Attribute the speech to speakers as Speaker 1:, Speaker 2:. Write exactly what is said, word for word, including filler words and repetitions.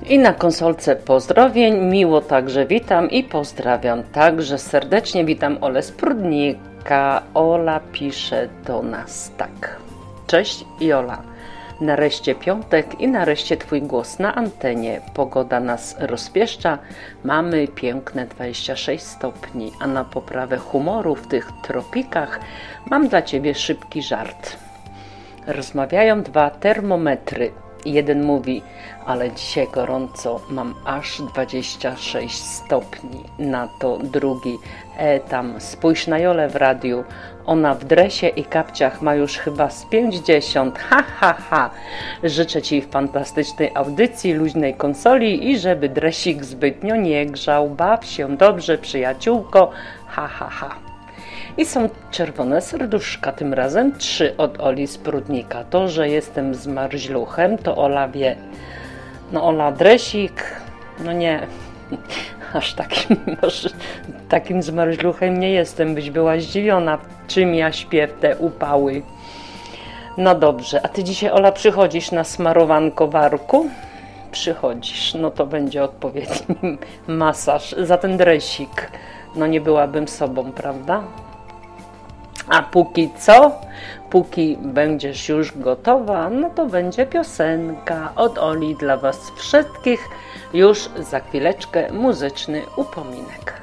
Speaker 1: I na konsolce pozdrowień, miło także witam i pozdrawiam. Także serdecznie witam Olę z Prudnika. Ola pisze do nas tak. Cześć Jola. Nareszcie piątek i nareszcie Twój głos na antenie. Pogoda nas rozpieszcza. Mamy piękne dwadzieścia sześć stopni, a na poprawę humoru w tych tropikach mam dla Ciebie szybki żart. Rozmawiają dwa termometry. Jeden mówi, ale dzisiaj gorąco, mam aż dwadzieścia sześć stopni. Na to drugi, e tam spójrz na Jolę w radiu, ona w dresie i kapciach ma już chyba z pięćdziesiąt, ha ha ha. Życzę Ci fantastycznej audycji, luźnej konsoli i żeby dresik zbytnio nie grzał. Baw się dobrze, przyjaciółko, ha ha ha. I są czerwone serduszka, tym razem trzy od Oli z Prudnika. To, że jestem zmarzluchem, to Ola wie. No Ola, dresik, no nie, aż takim, może, takim zmarzluchem nie jestem, byś była zdziwiona, czym ja śpię w te upały. No dobrze, a Ty dzisiaj, Ola, przychodzisz na smarowanko barku? Przychodzisz, no to będzie odpowiedni masaż za ten dresik. No nie byłabym sobą, prawda? A póki co, póki będziesz już gotowa, no to będzie piosenka od Oli dla Was wszystkich. Już za chwileczkę muzyczny upominek.